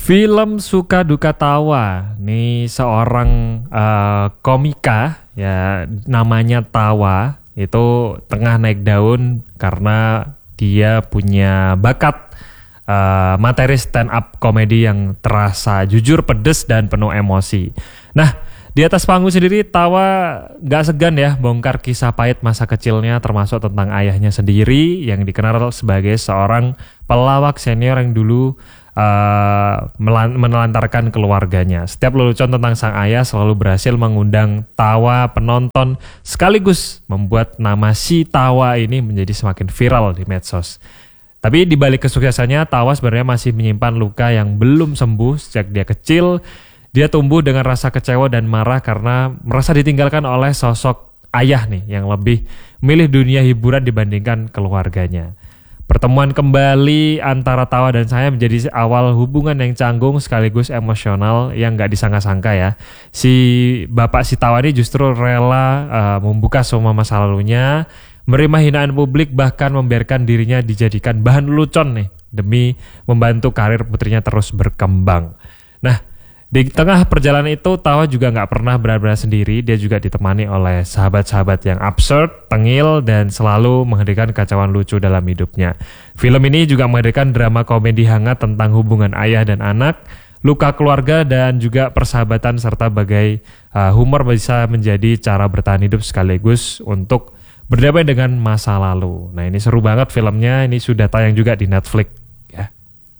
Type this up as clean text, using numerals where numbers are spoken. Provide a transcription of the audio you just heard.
Film Suka Duka Tawa, nih seorang komika ya namanya Tawa itu tengah naik daun karena dia punya bakat materi stand up komedi yang terasa jujur, pedes dan penuh emosi. Nah, di atas panggung sendiri Tawa gak segan ya bongkar kisah pahit masa kecilnya termasuk tentang ayahnya sendiri yang dikenal sebagai seorang pelawak senior yang dulu menelantarkan keluarganya. Setiap lelucon tentang sang ayah selalu berhasil mengundang tawa penonton sekaligus membuat nama si Tawa ini menjadi semakin viral di medsos. Tapi di balik kesuksesannya, Tawa sebenarnya masih menyimpan luka yang belum sembuh sejak dia kecil. Dia tumbuh dengan rasa kecewa dan marah karena merasa ditinggalkan oleh sosok ayah nih yang lebih memilih dunia hiburan dibandingkan keluarganya. Pertemuan kembali antara Tawa dan saya menjadi awal hubungan yang canggung sekaligus emosional yang gak disangka-sangka ya. Si bapak si Tawa ini justru rela membuka semua masa lalunya, menerima hinaan publik bahkan membiarkan dirinya dijadikan bahan lelucon nih demi membantu karir putrinya terus berkembang. Nah, di tengah perjalanan itu Tawa juga gak pernah benar-benar sendiri. Dia juga ditemani oleh sahabat-sahabat yang absurd, tengil, dan selalu menghadirkan kacauan lucu dalam hidupnya. Film ini juga menghadirkan drama komedi hangat tentang hubungan ayah dan anak, luka keluarga, dan juga persahabatan serta bagai humor bisa menjadi cara bertahan hidup sekaligus untuk berdamai dengan masa lalu. Nah, ini seru banget filmnya, ini sudah tayang juga di Netflix.